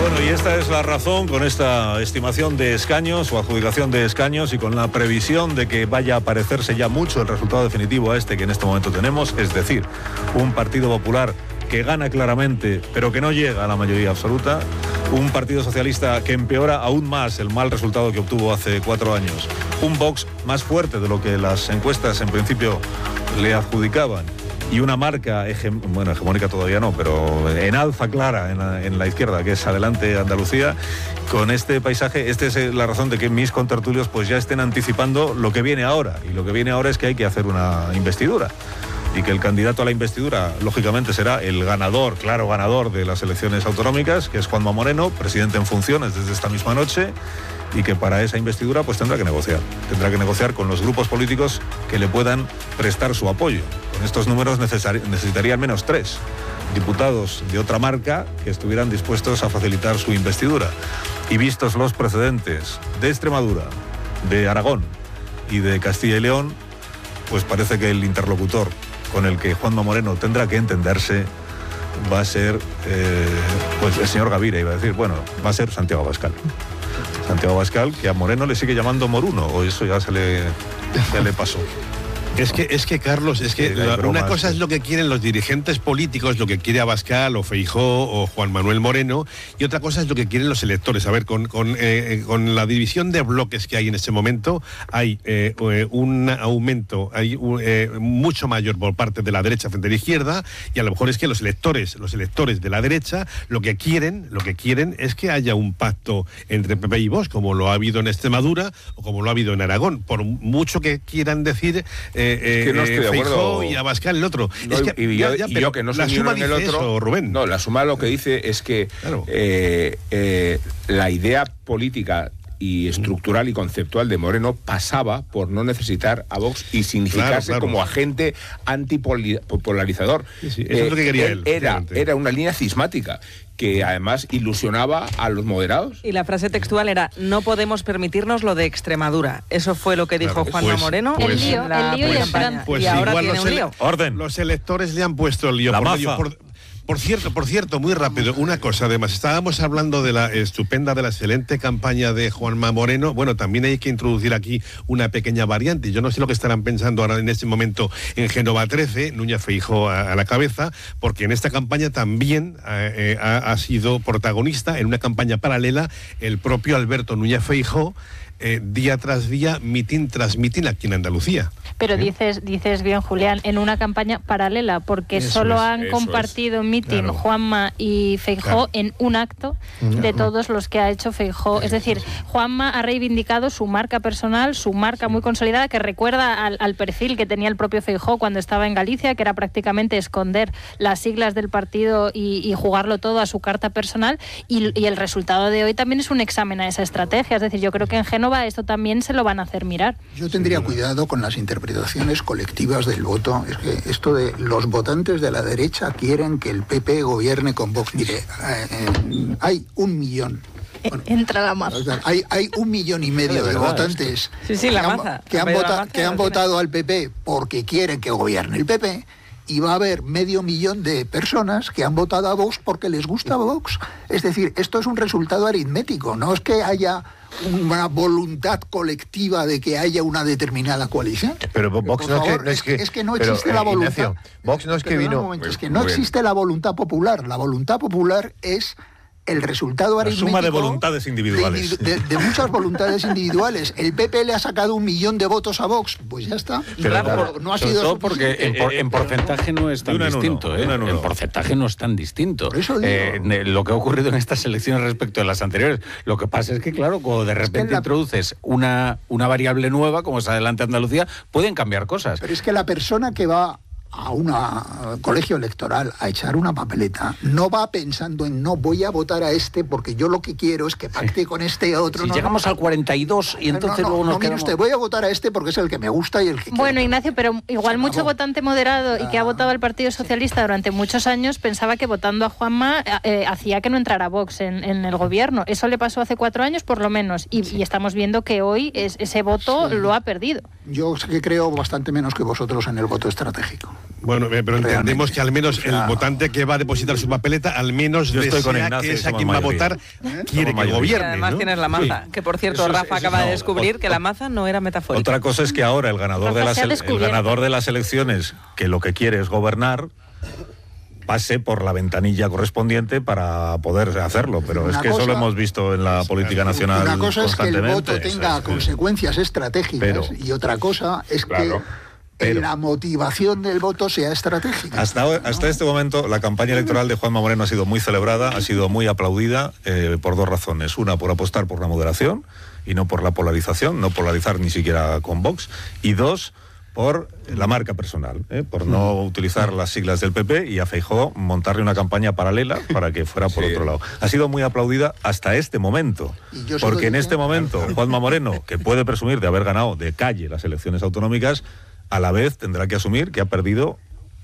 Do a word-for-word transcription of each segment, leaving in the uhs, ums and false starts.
Bueno, y esta es la razón, con esta estimación de escaños o adjudicación de escaños y con la previsión de que vaya a parecerse ya mucho el resultado definitivo a este que en este momento tenemos, es decir, un Partido Popular que gana claramente, pero que no llega a la mayoría absoluta, un Partido Socialista que empeora aún más el mal resultado que obtuvo hace cuatro años, un Vox más fuerte de lo que las encuestas en principio le adjudicaban, y una marca, hege- bueno, hegemónica todavía no, pero en alza clara en la, en la izquierda, que es Adelante Andalucía. Con este paisaje, esta es la razón de que mis contertulios pues ya estén anticipando lo que viene ahora, y lo que viene ahora es que hay que hacer una investidura, y que el candidato a la investidura, lógicamente, será el ganador, claro ganador de las elecciones autonómicas, que es Juanma Moreno, presidente en funciones desde esta misma noche, y que para esa investidura pues tendrá que negociar. Tendrá que negociar con los grupos políticos que le puedan prestar su apoyo. Con estos números necesari- necesitaría al menos tres diputados de otra marca que estuvieran dispuestos a facilitar su investidura. Y vistos los precedentes de Extremadura, de Aragón y de Castilla y León, pues parece que el interlocutor con el que Juanma Moreno tendrá que entenderse va a ser, eh, pues el señor Gavira, iba a decir, bueno, va a ser Santiago Abascal. Santiago Abascal, que a Moreno le sigue llamando Moruno, o eso ya se le, se le pasó. Es que, es que Carlos, es que la, una cosa es lo que quieren los dirigentes políticos, lo que quiere Abascal o Feijóo o Juan Manuel Moreno, y otra cosa es lo que quieren los electores. A ver, con, con, eh, con la división de bloques que hay en este momento, hay eh, un aumento, hay un, eh, mucho mayor por parte de la derecha frente a la izquierda, y a lo mejor es que los electores, los electores de la derecha, lo que quieren, lo que quieren es que haya un pacto entre P P y Vox, como lo ha habido en Extremadura o como lo ha habido en Aragón, por mucho que quieran decir eh, Eh, que no estoy de acuerdo. y Abascal el otro. No, es que, y, yo, ya, ya, y yo que no soy la suma en el dice otro, eso, Rubén. No, la suma lo que dice es que claro. eh, eh, la idea política y estructural y conceptual de Moreno pasaba por no necesitar a Vox y significarse claro, claro. como agente antipolarizador. Sí, sí, eso eh, es lo que quería él. Era, era una línea cismática que además ilusionaba a los moderados. Y la frase textual era: no podemos permitirnos lo de Extremadura. Eso fue lo que dijo claro, Juanma pues, Moreno. Pues, el lío, el lío pues, y España. Pues y ahora igual tiene un lío. Orden. Los electores le han puesto el lío. La por, maza. por, por cierto, por cierto, muy rápido, una cosa, además, estábamos hablando de la estupenda, de la excelente campaña de Juanma Moreno. Bueno, también hay que introducir aquí una pequeña variante. Yo no sé lo que estarán pensando ahora en este momento en Génova trece, Núñez Feijóo a, a la cabeza, porque en esta campaña también eh, ha, ha sido protagonista, en una campaña paralela, el propio Alberto Núñez Feijóo, eh, día tras día, mitin tras mitin aquí en Andalucía. Pero ¿Eh? dices, dices bien, Julián, en una campaña paralela, porque eso solo es, han compartido mitin claro. Juanma y Feijóo claro. en un acto de todos los que ha hecho Feijóo. Es decir, Juanma ha reivindicado su marca personal, su marca muy consolidada, que recuerda al, al perfil que tenía el propio Feijóo cuando estaba en Galicia, que era prácticamente esconder las siglas del partido y, y jugarlo todo a su carta personal. Y, y el resultado de hoy también es un examen a esa estrategia. Es decir, yo creo que en Génova esto también se lo van a hacer mirar. Yo tendría cuidado con las interpretaciones colectivas del voto. Es que esto de los votantes de la derecha quieren que el P P gobierne con Vox. Mire, eh, eh, hay un millón. Bueno, entra la maza. Hay, hay un millón y medio de, de votantes sí, sí, la que, maza. han, que, han, vota, maza, que han votado al P P porque quieren que gobierne el P P. Y va a haber medio millón de personas que han votado a Vox porque les gusta Vox. Es decir, esto es un resultado aritmético, no es que haya una voluntad colectiva de que haya una determinada coalición. Pero Vox no, favor, es, que, es que no existe pero, la eh, voluntad. Ignacio, Vox no es que vino... Momento, es que no existe la voluntad popular. La voluntad popular es el resultado aritmético... La suma de voluntades individuales. De, de, de muchas voluntades individuales. El P P le ha sacado un millón de votos a Vox. Pues ya está. Pero claro, no ha sobre sido todo porque en, por, en porcentaje no es tan distinto. Uno, ¿eh? uno. En porcentaje no es tan distinto. Por eso digo. Eh, lo que ha ocurrido en estas elecciones respecto a las anteriores. Lo que pasa es que, claro, cuando de repente es que la... introduces una, una variable nueva, como es Adelante Andalucía, pueden cambiar cosas. Pero es que la persona que va a un colegio electoral a echar una papeleta, no va pensando en no voy a votar a este porque yo lo que quiero es que pacte sí. con este otro. Si no, llegamos no. al cuarenta y dos y entonces no, no, luego nos no, mire quedamos... usted, voy a votar a este porque es el que me gusta y el que Bueno, quiero. Ignacio, pero igual mucho votante moderado y que ha votado al Partido Socialista durante muchos años pensaba que votando a Juanma eh, hacía que no entrara Vox en, en el gobierno. Eso le pasó hace cuatro años por lo menos y, sí. y estamos viendo que hoy es, ese voto sí. lo ha perdido. Yo sé que creo bastante menos que vosotros en el voto estratégico. Bueno, pero entendemos realmente. Que al menos o sea, el votante que va a depositar su papeleta, al menos yo estoy con Ignacio, que esa quien va a votar ¿Eh? quiere que gobierne. Y además ¿no? tienes la maza, sí. que por cierto eso, Rafa eso, acaba no, de descubrir o, que la maza no era metafórica. Otra cosa es que ahora el ganador, de las, el ganador de las elecciones, que lo que quiere es gobernar, pase por la ventanilla correspondiente para poder hacerlo, pero una es que cosa, eso lo hemos visto en la política nacional. Una cosa es que el voto tenga es, consecuencias estratégicas pero, y otra cosa es claro. que Pero, la motivación del voto sea estratégica. Hasta, hasta este momento la campaña electoral de Juanma Moreno ha sido muy celebrada, ha sido muy aplaudida eh, por dos razones. Una, por apostar por la moderación y no por la polarización, no polarizar ni siquiera con Vox. Y dos, por la marca personal, ¿eh? por no mm. utilizar las siglas del P P y a Feijóo montarle una campaña paralela para que fuera por sí. otro lado. Ha sido muy aplaudida hasta este momento, porque en este momento Juanma Moreno, que puede presumir de haber ganado de calle las elecciones autonómicas, a la vez tendrá que asumir que ha perdido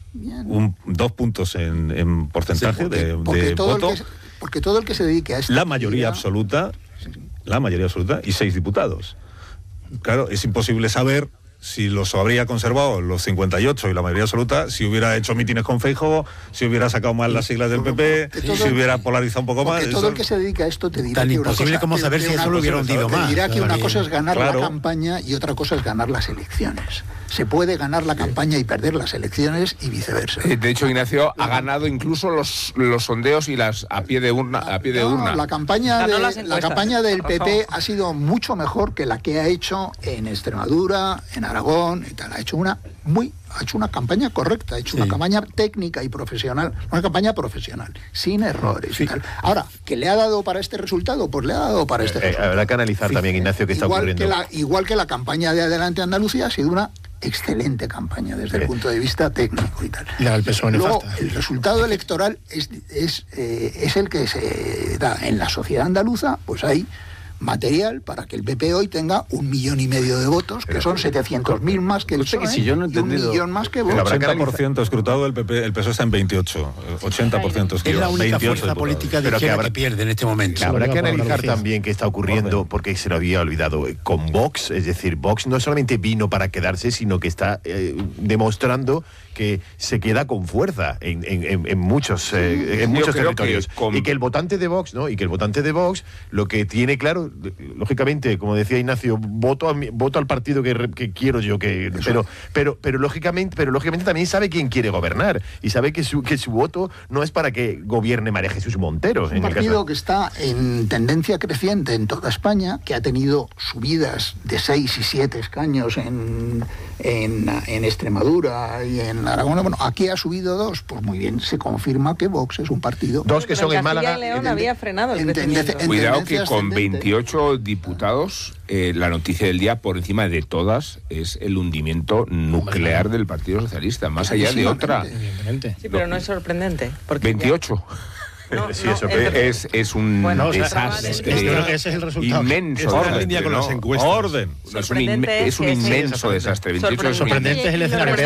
un, dos puntos en, en porcentaje sí, porque, de, porque de todo voto. El que, porque todo el que se dedique a esto... La mayoría absoluta, la mayoría absoluta y seis diputados. Claro, es imposible saber si los habría conservado los cincuenta y ocho y la mayoría absoluta, si hubiera hecho mítines con Feijóo, si hubiera sacado mal las siglas del P P, sí. si hubiera polarizado un poco más. Todo eso... el que se dedica a esto te dirá tan que imposible una cosa, como saber si eso lo hubiera hundido más. Te dirá que una cosa es ganar claro. la campaña y otra cosa es ganar las elecciones. Se puede ganar la campaña y perder las elecciones y viceversa. De hecho, Ignacio ha ganado incluso los, los sondeos y las a pie de urna. A pie de no, urna. La campaña, de, la campaña del P P ha sido mucho mejor que la que ha hecho en Extremadura, en Aragón y tal. Ha hecho una muy, ha hecho una campaña correcta, ha hecho sí. una campaña técnica y profesional, una campaña profesional, sin errores sí. y tal. Ahora, ¿qué le ha dado para este resultado? Pues le ha dado para este eh, resultado. Habrá que analizar sí. también, Ignacio, qué está igual ocurriendo. Que la, igual que la campaña de Adelante Andalucía ha sido una excelente campaña desde sí. el punto de vista técnico y tal. La del P S O E Luego, nefasta. el resultado electoral es, es, eh, es el que se da en la sociedad andaluza, pues hay material para que el P P hoy tenga un millón y medio de votos, que son setecientos mil más que el P S O E, que si yo no he y un millón más que Vox. El ochenta por ciento escrutado, el P P, el P S O E está en veintiocho, ochenta por ciento es la única fuerza política de izquierda que, habrá, que pierde en este momento. Que habrá que analizar también qué está ocurriendo, porque se lo había olvidado, con Vox, es decir, Vox no solamente vino para quedarse, sino que está eh, demostrando que se queda con fuerza en, en, en muchos, eh, en muchos territorios. Que con... Y que el votante de Vox, ¿no? Y que el votante de Vox lo que tiene claro, lógicamente, como decía Ignacio, voto, a mi, voto al partido que, que quiero yo, que pero, pero, pero lógicamente, pero lógicamente también sabe quién quiere gobernar y sabe que su, que su voto no es para que gobierne María Jesús Montero. Es un partido que está en tendencia creciente en toda España, que ha tenido subidas de seis y siete escaños en, en, en Extremadura y en Aragón. Bueno, aquí ha subido dos, pues muy bien, se confirma que Vox es un partido. Dos que son en Málaga. León había frenado el crecimiento. Cuidado que con veintiocho diputados, eh, la noticia del día por encima de todas es el hundimiento nuclear del Partido Socialista, más allá de otra. Sí, pero no es sorprendente. Porque veintiocho. No, sí, no, eso es, es un bueno, desastre. O sea, creo que ese es el resultado. Inmenso. Está en línea con las encuestas. Orden. Es un, inme es un inmenso sí, desastre. veintiocho es sorprendente es el escenario.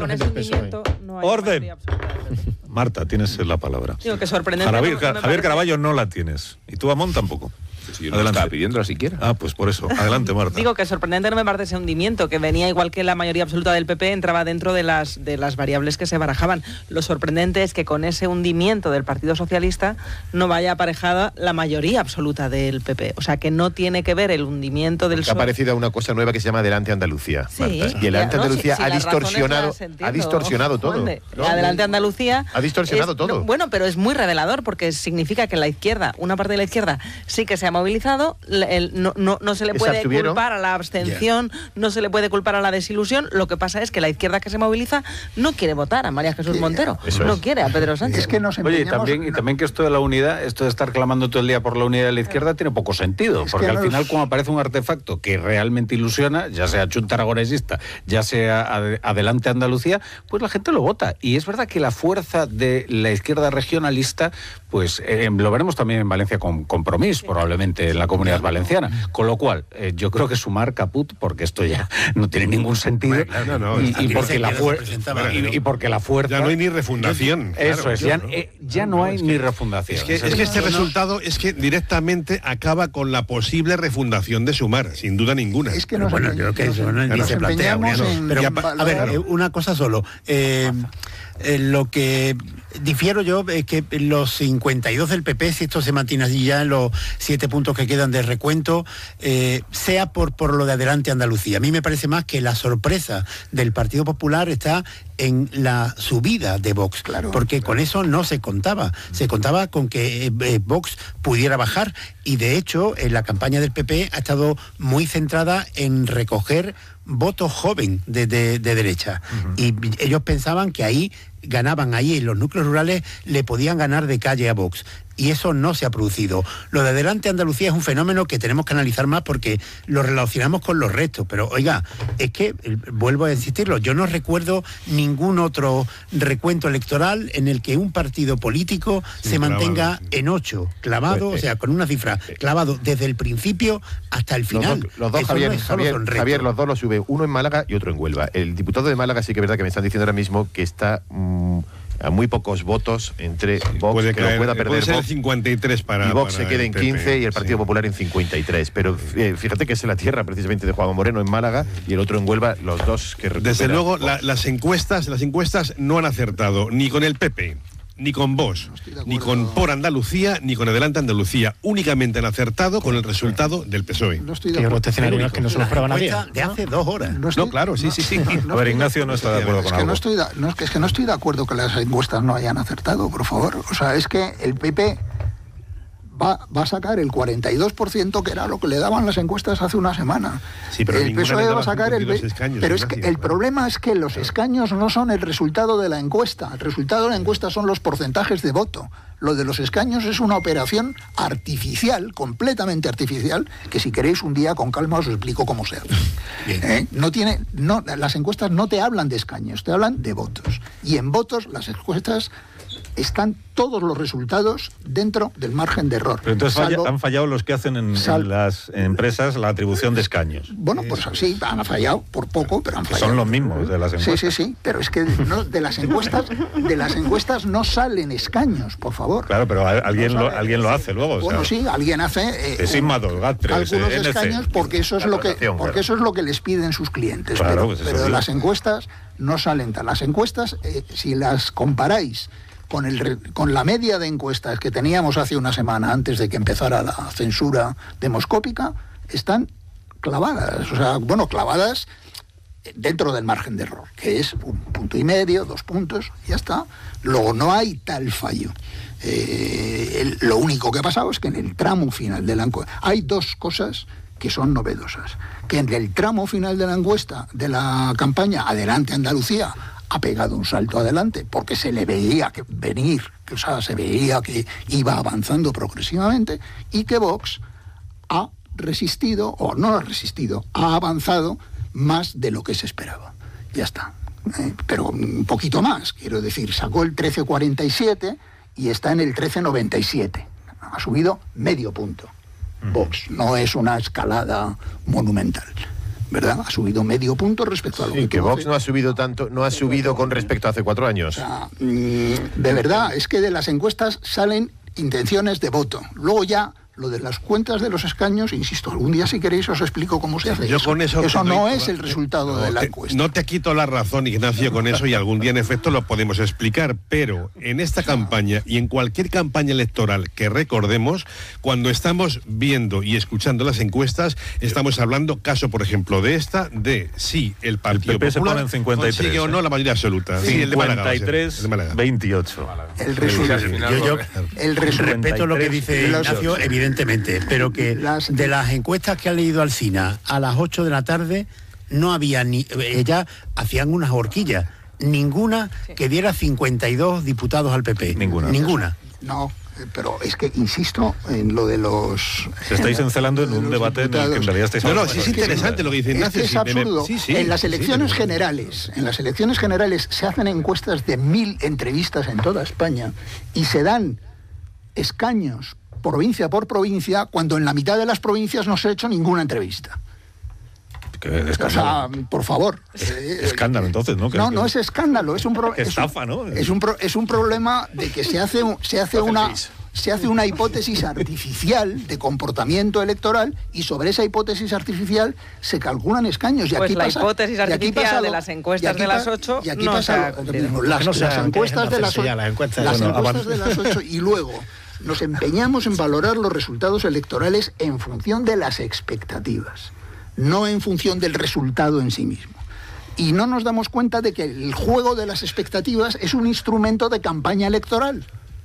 Orden. Marta, tienes la palabra. Digo que sorprendente. Javier, no, no Javier Caraballo no la tienes. Y tú, Amón, tampoco. Si yo no estaba pidiéndola siquiera. Ah, pues por eso. Adelante, Marta. Digo que sorprendente no me parece ese hundimiento, que venía igual que la mayoría absoluta del P P, entraba dentro de las, de las variables que se barajaban. Lo sorprendente es que con ese hundimiento del Partido Socialista no vaya aparejada la mayoría absoluta del P P. O sea, que no tiene que ver el hundimiento del... Ha aparecido una cosa nueva que se llama Adelante Andalucía, sí, Marta. Y el Adelante no, Andalucía si, si ha, distorsionado, ha distorsionado todo. ¿No? Adelante Andalucía... Ha distorsionado es, todo. No, bueno, pero es muy revelador porque significa que la izquierda, una parte de la izquierda, sí que se ha movilizado. El, no, no, no se le puede culpar a la abstención, yeah. no se le puede culpar a la desilusión. Lo que pasa es que la izquierda que se moviliza no quiere votar a María Jesús Montero, Eso no es. quiere a Pedro Sánchez. Es que nos Oye, y también, y también que esto de la unidad, esto de estar clamando todo el día por la unidad de la izquierda tiene poco sentido, es porque al nos... final como aparece un artefacto que realmente ilusiona, ya sea Chunta Aragonesista, ya sea ad, Adelante Andalucía, pues la gente lo vota. Y es verdad que la fuerza de la izquierda regionalista, pues eh, lo veremos también en Valencia con Compromís, probablemente. probablemente en la Comunidad Valenciana. Con lo cual, eh, yo creo que sumar caput, porque esto ya no tiene ningún sentido, no, no, y, y, porque la y, y porque la fuerza... Ya no hay ni refundación. Yo, eso claro, es, ya, ¿no? eh, ya no hay es que, ni refundación. Es que, es que este resultado es que directamente acaba con la posible refundación de Sumar, sin duda ninguna. Es que no, bueno, creo que eso no, ni se plantea. Pero, a ver, una cosa solo. Eh, Eh, lo que difiero yo es que los cincuenta y dos del P P, si esto se mantiene allí ya en los siete puntos que quedan de recuento, eh, sea por, por lo de Adelante Andalucía. A mí me parece más que la sorpresa del Partido Popular está en la subida de Vox, claro, porque con eso no se contaba. Se contaba con que eh, Vox pudiera bajar, y de hecho en la campaña del P P ha estado muy centrada en recoger voto joven de, de, de derecha. Uh-huh. Y ellos pensaban que ahí ganaban, ahí en los núcleos rurales le podían ganar de calle a Vox. Y eso no se ha producido. Lo de Adelante Andalucía es un fenómeno que tenemos que analizar más porque lo relacionamos con los restos. Pero oiga, es que, vuelvo a insistirlo, yo no recuerdo ningún otro recuento electoral en el que un partido político sí, se mantenga clavado. en ocho, clavado, pues, eh, o sea, con una cifra clavado desde el principio hasta el final. Los dos, los dos Javier, no Javier, Javier, los dos los sube, uno en Málaga y otro en Huelva. El diputado de Málaga sí que es verdad que me están diciendo ahora mismo que está... Mmm, a muy pocos votos entre Vox, puede que caer, no pueda perder puede ser Vox, cincuenta y tres para, y Vox para se quede en quince y el Partido sí. Popular en cincuenta y tres. Pero eh, fíjate que es la tierra precisamente de Juan Moreno en Málaga y el otro en Huelva, los dos que recuperan. Desde luego la, las encuestas las encuestas no han acertado ni con el P P, ni con Vox, no ni con Por Andalucía, ni con Adelante Andalucía. Únicamente han acertado con el resultado del P S O E. No estoy de acuerdo. Los escenarios que no se los prueba nadie. De hace dos horas. No, estoy, no claro, sí, sí, sí. No, a ver, Ignacio no está de acuerdo con algo. No estoy da, no, es que no estoy de acuerdo que las encuestas no hayan acertado, por favor. O sea, es que el P P va, va a sacar el cuarenta y dos por ciento, que era lo que le daban las encuestas hace una semana. Sí, pero el P S O E va a sacar el... Escaños, pero es que el problema es que los escaños no son el resultado de la encuesta. El resultado de la encuesta son los porcentajes de voto. Lo de los escaños es una operación artificial, completamente artificial, que si queréis un día con calma os explico cómo se hace. ¿Eh? No tiene, no, las encuestas no te hablan de escaños, te hablan de votos. Y en votos las encuestas están todos los resultados dentro del margen de error. Pero entonces salvo, han fallado los que hacen en, sal, en las empresas la atribución de escaños. Bueno, pues sí, han fallado por poco, pero han fallado. Son los mismos de las encuestas. Sí, sí, sí, pero es que no, de las encuestas de las encuestas no salen escaños, por favor. Claro, pero alguien, no lo, alguien lo hace luego. Bueno, o sea, sí, alguien hace eh, es Dolgat, algunos N C, escaños porque eso es lo que porque claro. eso es lo que les piden sus clientes. Claro, pero pues pero las encuestas no salen tan. Las encuestas, eh, si las comparáis Con, el, con la media de encuestas que teníamos hace una semana antes de que empezara la censura demoscópica, están clavadas, o sea, bueno, clavadas dentro del margen de error, que es un punto y medio, dos puntos, ya está. Luego no hay tal fallo. Eh, el, lo único que ha pasado es que en el tramo final de la encuesta hay dos cosas que son novedosas. Que en el tramo final de la encuesta, de la campaña Adelante Andalucía, ha pegado un salto adelante porque se le veía que venir, que, o sea, se veía que iba avanzando progresivamente, y que Vox ha resistido, o no ha resistido, ha avanzado más de lo que se esperaba. Ya está. Eh, pero un poquito más, quiero decir, sacó el trece cuarenta y siete y está en el trece noventa y siete. Ha subido medio punto. Vox no es una escalada monumental, ¿verdad? Ha subido medio punto respecto a lo sí, que... que Vox no ha subido tanto, no ha subido con respecto a hace cuatro años. O sea, de verdad, es que de las encuestas salen intenciones de voto. Luego ya, lo de las cuentas de los escaños, insisto, algún día si queréis os explico cómo se hace. Yo eso. Con eso, eso no doy, es el resultado no, de la te, encuesta. No te quito la razón, Ignacio, con eso, y algún día en efecto lo podemos explicar, pero en esta campaña y en cualquier campaña electoral que recordemos, cuando estamos viendo y escuchando las encuestas, estamos hablando, caso por ejemplo de esta, de si el Partido el P P Popular se pone en cincuenta y tres, consigue o no la mayoría absoluta. Sí, el de Málaga, cincuenta y tres, veintiocho. El resultado. Yo, yo el respeto lo que dice Ignacio, evidentemente, pero que las, de las encuestas que han leído Alsina a las ocho de la tarde no había ni, ellas hacían unas horquillas, ninguna sí. que diera cincuenta y dos diputados al P P. Ninguna. Ninguna. No, pero es que insisto en lo de los... Se estáis encelando en un debate en el que en realidad estáis... No, no, sí es interesante lo que dice Ignacio. Es, que es absurdo. Sí, sí, en las elecciones sí, generales, en las elecciones generales se hacen encuestas de mil entrevistas en toda España y se dan escaños provincia por provincia, cuando en la mitad de las provincias no se ha hecho ninguna entrevista. O sea, por favor. Escándalo, entonces, ¿no? No, no es escándalo, es un pro, estafa, ¿no? Es un pro, es un problema de que se hace se hace una se hace una hipótesis artificial de comportamiento electoral y sobre esa hipótesis artificial se calculan escaños. Y pues aquí la pasa, hipótesis artificial pasa lo, de las encuestas de las ocho y aquí no pasa lo, las, no las encuestas de las ocho, las encuestas de las ocho y luego nos empeñamos en valorar los resultados electorales en función de las expectativas, no en función del resultado en sí mismo. Y no nos damos cuenta de que el juego de las expectativas es un instrumento de campaña electoral.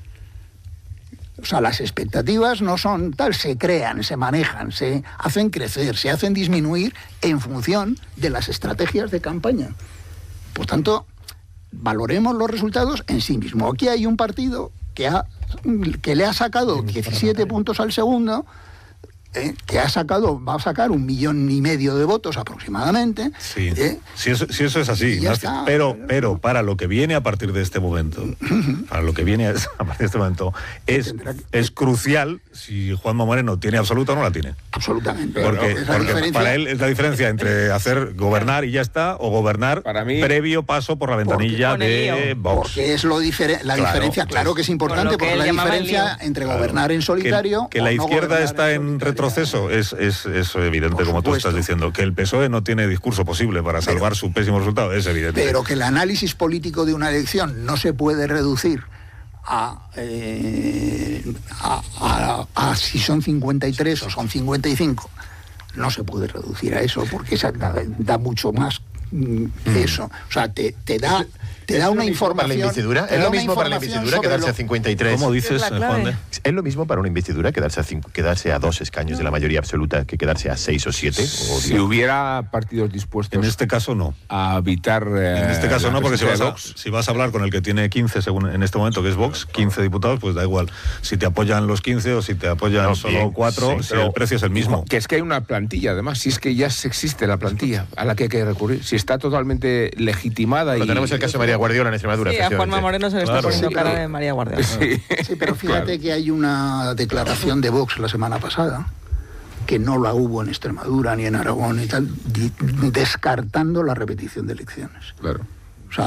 O sea, las expectativas no son tal, se crean, se manejan, se hacen crecer, se hacen disminuir en función de las estrategias de campaña. Por tanto, valoremos los resultados en sí mismo. Aquí hay un partido que, ha, que le ha sacado diecisiete puntos al segundo, Eh, que ha sacado, va a sacar un millón y medio de votos aproximadamente. Sí, eh, si, eso, si eso es así, pero, pero para lo que viene a partir de este momento, para lo que viene a partir de este momento, es, es crucial si Juanma Moreno tiene absoluta o no la tiene. Absolutamente. Porque, es la porque diferencia, para él es la diferencia entre hacer gobernar y ya está, o gobernar para mí, previo paso por la ventanilla porque, de Vox. Porque es lo diferen, la claro, diferencia, claro pues, que es importante, porque la diferencia entre claro, gobernar en solitario... Que, que la izquierda no está en, en proceso es, es, es evidente, por como supuesto. Tú estás diciendo. Que el P S O E no tiene discurso posible para pero, salvar su pésimo resultado, es evidente. Pero que el análisis político de una elección no se puede reducir a, eh, a, a, a si son cincuenta y tres o son cincuenta y cinco. No se puede reducir a eso, porque esa da, da mucho más mm, eso. O sea, te, te da... Te da una información. Para la investidura? ¿Es lo mismo para la investidura quedarse a cincuenta y tres? ¿Cómo dices, Juan? ¿Es lo mismo para una investidura quedarse a, cinco, quedarse a dos escaños no. de la mayoría absoluta que quedarse a seis o siete? O si hubiera partidos dispuestos. En este caso no. A evitar. Eh, en este caso no, porque si vas, a, si vas a hablar con el que tiene quince, según en este momento, que es Vox, quince diputados, pues da igual. Si te apoyan los quince o si te apoyan no, solo cuatro, sí, si el precio es el mismo. Que es que hay una plantilla, además, si es que ya existe la plantilla a la que hay que recurrir. Si está totalmente legitimada. Pero y tenemos el caso de María Guardiola en Extremadura. Sí, a Juanma Moreno se le está claro, poniendo sí, cara de María Guardiola. Sí, sí pero fíjate claro. que hay una declaración de Vox la semana pasada, que no la hubo en Extremadura ni en Aragón y tal, descartando la repetición de elecciones. Claro. O sea,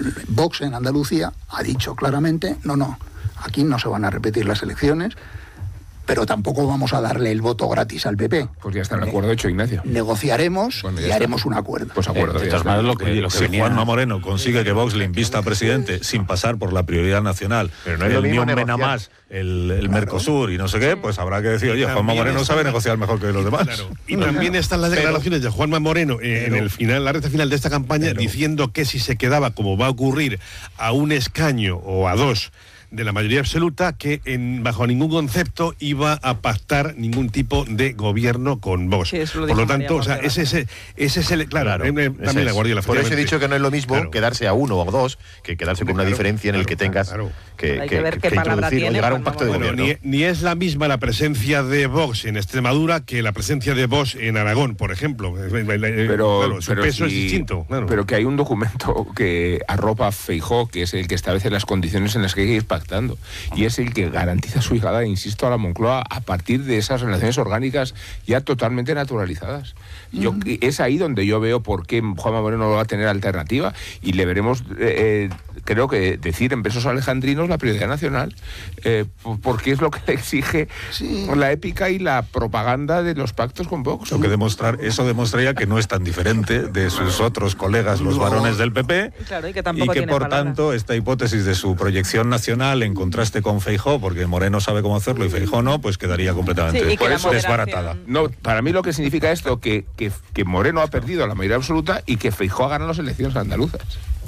Vox en Andalucía ha dicho claramente, no, no, aquí no se van a repetir las elecciones, pero tampoco vamos a darle el voto gratis al P P. Pues ya está el acuerdo hecho, Ignacio. Negociaremos bueno, y está. haremos un acuerdo. Pues acuerdo. Eh, de todas lo que, lo que si venía... Juanma Moreno consigue que Vox le invista a presidente sin pasar por la prioridad nacional, pero no es lo mismo Mena más, el, el claro. Mercosur y no sé qué, pues habrá que decir, oye, Juanma Moreno sabe la... negociar mejor que los demás. Claro. Y también están las declaraciones pero, de Juanma Moreno eh, pero, en el final, la recta final de esta campaña, pero, diciendo que si se quedaba, como va a ocurrir, a un escaño o a dos de la mayoría absoluta, que en, bajo ningún concepto iba a pactar ningún tipo de gobierno con Vox. Sí, lo Por lo tanto, o sea, ese, ese, ese es el... Claro, claro eh, también la Guardiola. Por eso he dicho que no es lo mismo claro. quedarse a uno o dos que quedarse con una claro, diferencia en claro, el que tengas claro. que, Hay que, que ver que, qué que palabra tiene o llegar a un pacto de bueno, gobierno. Ni, ni es la misma la presencia de Vox en Extremadura que la presencia de Vox en Aragón, por ejemplo. Pero, claro, su pero peso si, es distinto. Claro. Pero que hay un documento que arropa a Feijóo, que es el que establece las condiciones en las que hay que ir pactando. Y es el que garantiza su llegada, insisto, a la Moncloa a partir de esas relaciones orgánicas ya totalmente naturalizadas. Yo, uh-huh. Es ahí donde yo veo por qué Juanma Moreno no va a tener alternativa y le veremos, eh, creo que decir en versos alejandrinos la prioridad nacional, eh, porque es lo que le exige sí. la épica y la propaganda de los pactos con Vox. Lo que demostrar, eso demostraría que no es tan diferente de sus otros colegas, los no. varones del P P, claro, y que, y que por palabra. tanto esta hipótesis de su proyección nacional en contraste con Feijóo, porque Moreno sabe cómo hacerlo y Feijóo no, pues quedaría completamente sí, eso, desbaratada. No, para mí lo que significa esto que, que, que Moreno ha perdido la mayoría absoluta y que Feijóo ha ganado las elecciones andaluzas.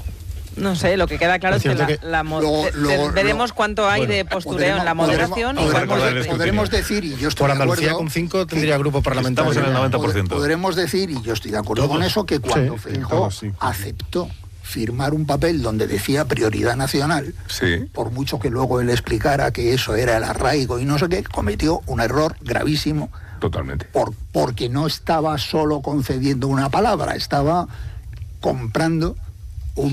No sé, lo que queda claro es, es que, la, que la mo- luego, luego, veremos luego, cuánto hay bueno, de postureo en la moderación. Podremos, y podremos, podremos decir, y yo estoy por de Andalucía acuerdo, con cinco tendría grupo parlamentario. Estamos en el noventa por ciento. Podremos decir, y yo estoy de acuerdo todos. con eso, que cuando sí, Feijóo sí, sí. aceptó firmar un papel donde decía prioridad nacional, sí. por mucho que luego él explicara que eso era el arraigo y no sé qué, cometió un error gravísimo. Totalmente. Por, porque no estaba solo concediendo una palabra, estaba comprando un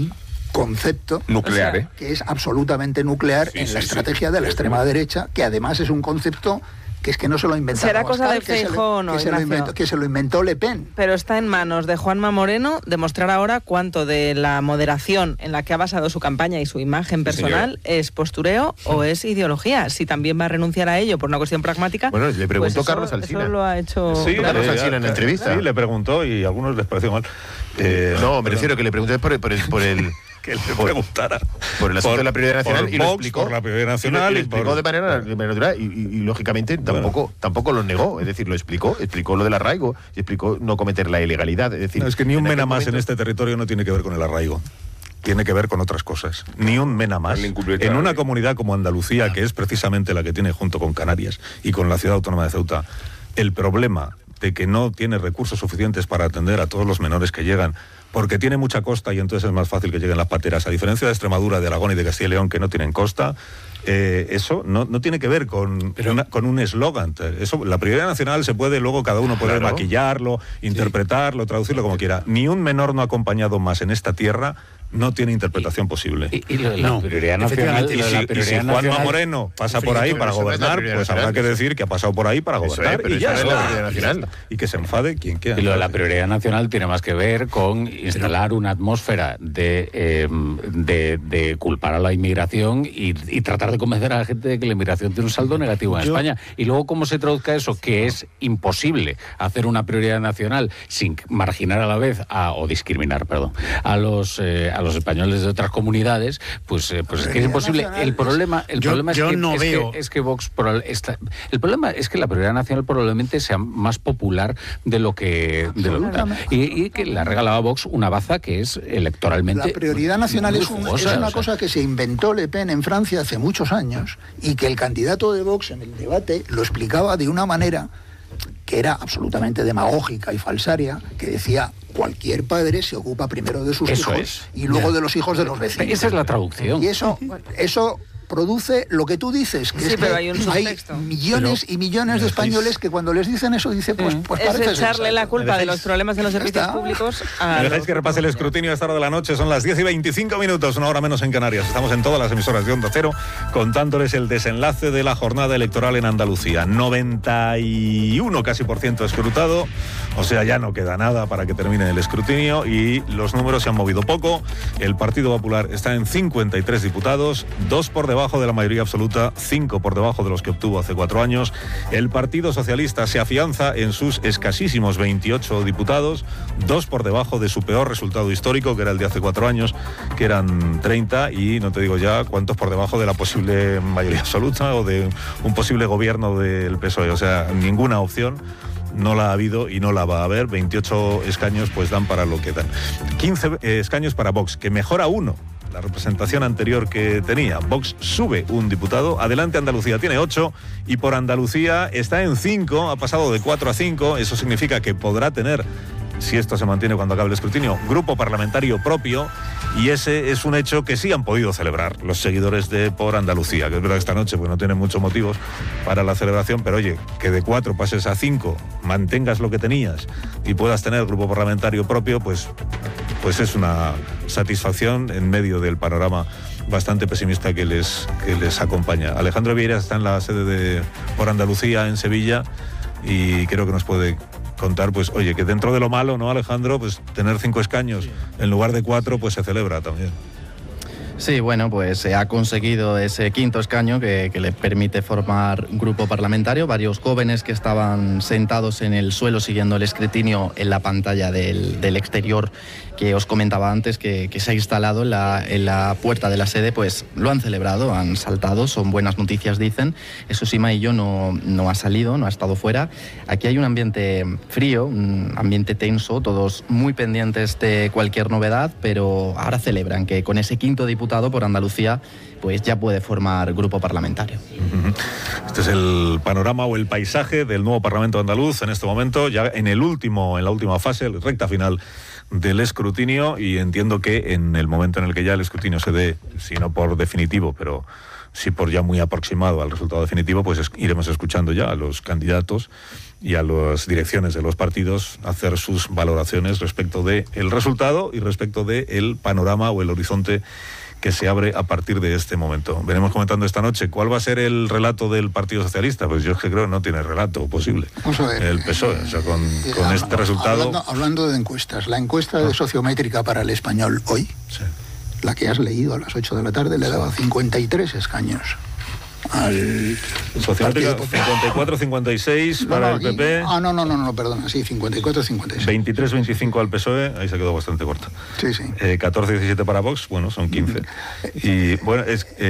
concepto nuclear, o sea, ¿eh? que es absolutamente nuclear sí, en sí, la estrategia sí. de la extrema derecha, que además es un concepto que es que no se lo inventó. ¿Será cosa Pascal, de Feijóo o no, que se, lo inventó, que se lo inventó Le Pen. Pero está en manos de Juanma Moreno demostrar ahora cuánto de la moderación en la que ha basado su campaña y su imagen personal sí, es postureo sí. o es ideología. Si también va a renunciar a ello por una cuestión pragmática. Bueno, le preguntó pues eso, Carlos Alsina. Eso lo ha hecho sí, Carlos le, Alsina en la entrevista. Sí, le preguntó y a algunos les pareció mal. Eh, no, me refiero que le pregunté por el... Por el, por el que le preguntara por el asunto por, de la prioridad nacional por y Vox, lo explicó por la prioridad nacional y lo, y y lo explicó por, de manera, de manera natural y, y, y lógicamente bueno. tampoco tampoco lo negó, es decir, lo explicó, explicó lo del arraigo y explicó no cometer la ilegalidad, es decir, no, es que ni un mena más momento... en este territorio no tiene que ver con el arraigo. Tiene que ver con otras cosas. Ni un mena más. En una comunidad como Andalucía, que es precisamente la que tiene junto con Canarias y con la ciudad autónoma de Ceuta, el problema de que no tiene recursos suficientes para atender a todos los menores que llegan, porque tiene mucha costa y entonces es más fácil que lleguen las pateras, a diferencia de Extremadura, de Aragón y de Castilla y León, que no tienen costa. Eh, eso no, no tiene que ver con, Pero, una, con un eslogan. Eso, la prioridad nacional se puede, luego cada uno puede claro. maquillarlo, interpretarlo, sí. traducirlo como quiera. Ni un menor no acompañado más en esta tierra no tiene interpretación y, posible. Y, y lo de la no, prioridad nacional... Y si, la y si Juanma nacional, Moreno pasa por ahí para gobernar, pues nacional, habrá que decir que ha pasado por ahí para gobernar es, y ya es está. La prioridad nacional. Y que se enfade quien quiera. Y lo de la prioridad nacional tiene más que ver con instalar una atmósfera de, eh, de, de culpar a la inmigración y, y tratar de convencer a la gente de que la inmigración tiene un saldo negativo en Yo, España. Y luego cómo se traduzca eso, que es imposible hacer una prioridad nacional sin marginar a la vez, a, o discriminar, perdón, a los, eh, a los españoles de otras comunidades, pues, eh, pues es que es imposible. El problema, el yo, problema es, yo que, no es, veo. que, es que Vox... Está, el problema es que la prioridad nacional probablemente sea más popular de lo que... De lo que y, y que la regalaba Vox una baza que es electoralmente... La prioridad nacional es, un, jugosa, es una o sea. cosa que se inventó Le Pen en Francia hace muchos años y que el candidato de Vox en el debate lo explicaba de una manera que era absolutamente demagógica y falsaria, que decía cualquier padre se ocupa primero de sus eso hijos es. y luego ya. de los hijos de los vecinos. Esa es la traducción. Y eso, eso produce lo que tú dices, que sí, es pero que hay, un hay millones pero, y millones de españoles que cuando les dicen eso dicen, pues, pues es parece echarle sensato. la culpa de los problemas de los servicios públicos a... ¿Me dejáis que repase el escrutinio a esta hora de la noche? Son las diez y veinticinco minutos, una hora menos en Canarias. Estamos en todas las emisoras de Onda Cero contándoles el desenlace de la jornada electoral en Andalucía. noventa y uno casi por ciento escrutado, o sea, ya no queda nada para que termine el escrutinio y los números se han movido poco. El Partido Popular está en cincuenta y tres diputados, dos por debajo de la mayoría absoluta, cinco por debajo de los que obtuvo hace cuatro años. El Partido Socialista se afianza en sus escasísimos veintiocho diputados, dos por debajo de su peor resultado histórico, que era el de hace cuatro años, que eran treinta, y no te digo ya cuántos por debajo de la posible mayoría absoluta o de un posible gobierno del P S O E. O sea, ninguna opción. No la ha habido y no la va a haber. veintiocho escaños pues dan para lo que dan. quince escaños para Vox, que mejora uno la representación anterior que tenía. Vox sube un diputado. Adelante Andalucía tiene ocho y por Andalucía está en cinco, ha pasado de cuatro a cinco. Eso significa que podrá tener, si esto se mantiene cuando acabe el escrutinio, grupo parlamentario propio, y ese es un hecho que sí han podido celebrar los seguidores de Por Andalucía, que es verdad que esta noche pues no tienen muchos motivos para la celebración, pero oye, que de cuatro pases a cinco, mantengas lo que tenías y puedas tener grupo parlamentario propio, pues, pues es una satisfacción en medio del panorama bastante pesimista que les, que les acompaña. Alejandro Vieira está en la sede de Por Andalucía en Sevilla y creo que nos puede contar, pues, oye, que dentro de lo malo, ¿no, Alejandro? Pues tener cinco escaños sí. en lugar de cuatro, pues se celebra también. Sí, bueno, pues se ha conseguido ese quinto escaño que, que le permite formar un grupo parlamentario. Varios jóvenes que estaban sentados en el suelo siguiendo el escrutinio en la pantalla del, del exterior que os comentaba antes, que, que se ha instalado en la, en la puerta de la sede, pues lo han celebrado, han saltado, son buenas noticias, dicen. Eso sí, Maillo no, no ha salido, no ha estado fuera. Aquí hay un ambiente frío, un ambiente tenso, todos muy pendientes de cualquier novedad, pero ahora celebran que con ese quinto diputado por Andalucía pues ya puede formar grupo parlamentario. Este es el panorama o el paisaje del nuevo Parlamento andaluz en este momento, ya en el último, en la última fase, recta final del escrutinio, y entiendo que en el momento en el que ya el escrutinio se dé, si no por definitivo, pero si por ya muy aproximado al resultado definitivo, pues es, iremos escuchando ya a los candidatos y a las direcciones de los partidos hacer sus valoraciones respecto del resultado y respecto del panorama o el horizonte que se abre a partir de este momento. Veremos comentando esta noche cuál va a ser el relato del Partido Socialista. Pues yo es que creo que no tiene relato posible. Vamos a ver, el P S O E, o sea, con, eh, con eh, este resultado... Hablando, hablando de encuestas, la encuesta de sociométrica para el Español hoy, sí. la que has leído a las ocho de la tarde, le daba cincuenta y tres escaños al Sociométrica, cincuenta y cuatro cincuenta y seis no, para no, el P P. Ah, no, no, no, no, perdona, sí, cincuenta y cuatro cincuenta y seis. veintitrés veinticinco al P S O E, ahí se quedó bastante corta. Sí, sí. Eh, catorce diecisiete para Vox, bueno, son quince. Y bueno, es... Eh,